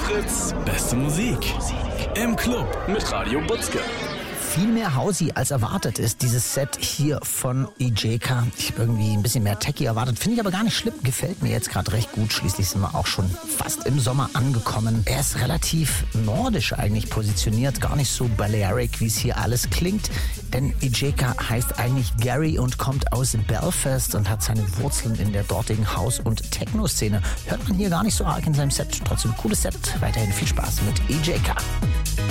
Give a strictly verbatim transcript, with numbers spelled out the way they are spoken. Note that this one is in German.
Fritz, beste Musik. Im Club mit Radio Butzke. Viel mehr Hausi als erwartet ist dieses Set hier von Ijeka. Ich habe irgendwie ein bisschen mehr Techie erwartet, finde ich aber gar nicht schlimm. Gefällt mir jetzt gerade recht gut. Schließlich sind wir auch schon fast im Sommer angekommen. Er ist relativ nordisch eigentlich positioniert, gar nicht so Balearic, wie es hier alles klingt. Denn Ijeka heißt eigentlich Gary und kommt aus Belfast und hat seine Wurzeln in der dortigen House- und Techno-Szene. Hört man hier gar nicht so arg in seinem Set. Trotzdem cooles Set. Weiterhin viel Spaß mit Ijeka.